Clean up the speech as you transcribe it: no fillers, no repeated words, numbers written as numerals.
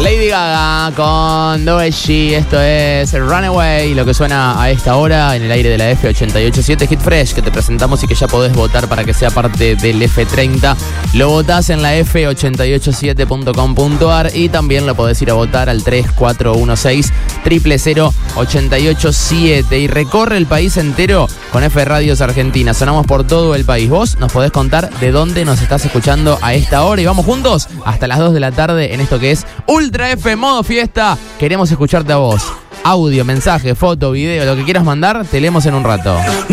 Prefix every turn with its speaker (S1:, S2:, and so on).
S1: Lady Gaga con Doeshi, esto es Runaway, lo que suena a esta hora en el aire de la F887 Hit Fresh, que te presentamos y que ya podés votar para que sea parte del F30. Lo votás en la f887.com.ar y también lo podés ir a votar al 3416-000-887 y recorre el país entero con F Radios Argentina. Sonamos por todo el país. Vos nos podés contar de dónde nos estás escuchando a esta hora y vamos juntos hasta las 2 de la tarde en esto que es Ultra F Modo Fiesta. Queremos escucharte a vos. Audio, mensaje, foto, video, lo que quieras mandar, te leemos en un rato.